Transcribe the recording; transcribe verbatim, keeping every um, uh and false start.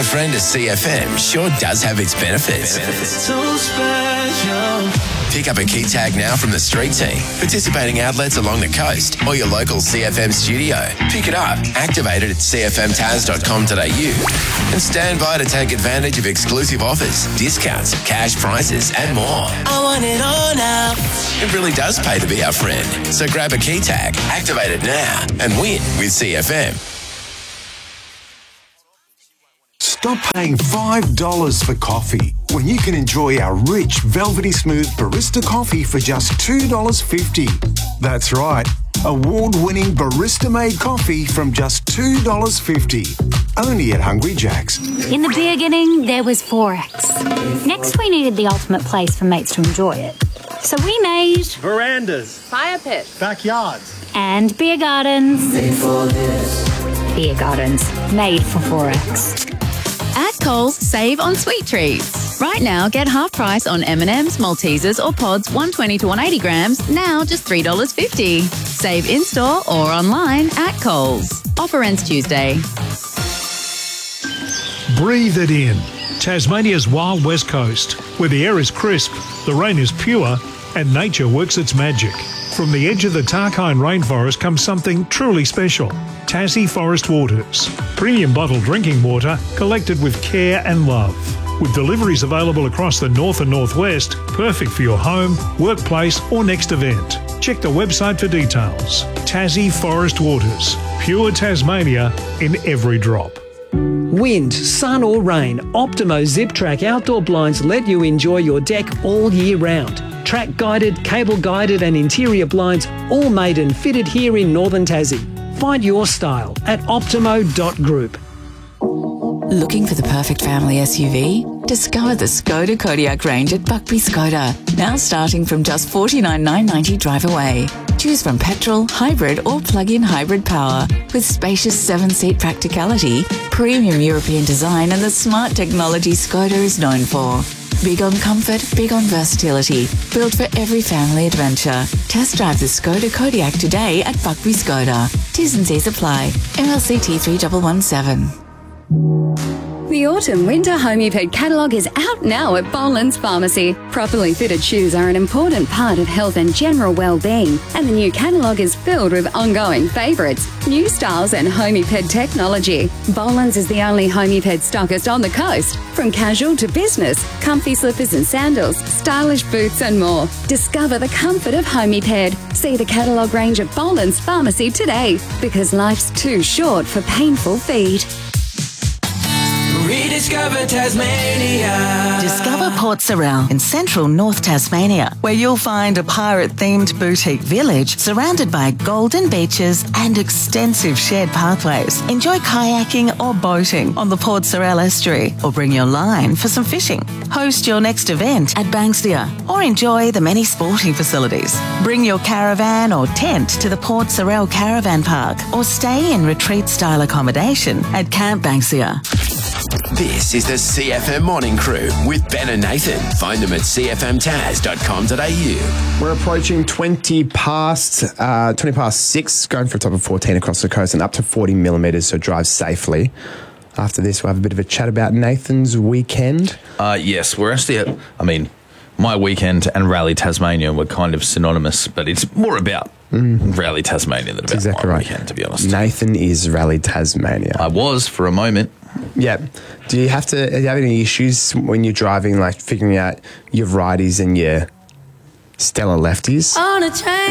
a friend to C F M sure does have its benefits. benefits. So special. Pick up a key tag now from the street team, participating outlets along the coast, or your local C F M studio. Pick it up, activate it at c f m taz dot com dot a u, and stand by to take advantage of exclusive offers, discounts, cash prizes, and more. I want it all now. It really does pay to be our friend. So grab a key tag, activate it now, and win with C F M. Stop paying five dollars for coffee when you can enjoy our rich, velvety smooth barista coffee for just two dollars fifty. That's right, award-winning barista-made coffee from just two dollars fifty. Only at Hungry Jack's. In the beginning, there was Forex. Next, we needed the ultimate place for mates to enjoy it. So we made... verandas, fire pits, backyards, and beer gardens. Made for this. Beer gardens, made for Forex. At Coles, save on sweet treats. Right now, get half price on M and M's, Maltesers or Pods one twenty to one eighty grams, now just three dollars fifty. Save in-store or online at Coles. Offer ends Tuesday. Breathe it in. Tasmania's wild west coast, where the air is crisp, the rain is pure, and nature works its magic. From the edge of the Tarkine rainforest comes something truly special. Tassie Forest Waters. Premium bottled drinking water collected with care and love. With deliveries available across the north and northwest, perfect for your home, workplace or next event. Check the website for details. Tassie Forest Waters. Pure Tasmania in every drop. Wind, sun or rain, Optimo Zip Track outdoor blinds let you enjoy your deck all year round. Track guided, cable guided and interior blinds all made and fitted here in Northern Tassie. Find your style at optimo dot group. Looking for the perfect family S U V? Discover the Skoda Kodiaq range at Buckby Skoda. Now starting from just forty-nine thousand nine hundred ninety drive away. Choose from petrol, hybrid or plug-in hybrid power with spacious seven-seat practicality, premium European design and the smart technology Skoda is known for. Big on comfort, big on versatility. Built for every family adventure. Test drive the Skoda Kodiaq today at Buckby Skoda. T's and C's apply. M L C T three one one seven. The Autumn-Winter Homeped catalogue is out now at Boland's Pharmacy. Properly fitted shoes are an important part of health and general well-being, and the new catalogue is filled with ongoing favourites, new styles and Homeped technology. Boland's is the only Homeped stockist on the coast. From casual to business, comfy slippers and sandals, stylish boots and more. Discover the comfort of Homeped. See the catalogue range at Boland's Pharmacy today, because life's too short for painful feet. Rediscover Tasmania. Discover Port Sorell in central North Tasmania, where you'll find a pirate-themed boutique village surrounded by golden beaches and extensive shared pathways. Enjoy kayaking or boating on the Port Sorell estuary, or bring your line for some fishing. Host your next event at Banksia, or enjoy the many sporting facilities. Bring your caravan or tent to the Port Sorell Caravan Park, or stay in retreat-style accommodation at Camp Banksia. This is the C F M Morning Crew with Ben and Nathan. Find them at c f m taz dot com dot a u. We're approaching twenty past uh, twenty past six, going for a top of fourteen across the coast and up to forty millimetres, so drive safely. After this, we'll have a bit of a chat about Nathan's weekend. Uh, yes, we're actually at, I mean, my weekend and Rally Tasmania were kind of synonymous, but it's more about mm. Rally Tasmania than about exactly my right. weekend, to be honest. Nathan is Rally Tasmania. I was for a moment. Yeah. Do you have to do you have any issues when you're driving, like figuring out your righties and your stellar lefties? On a train.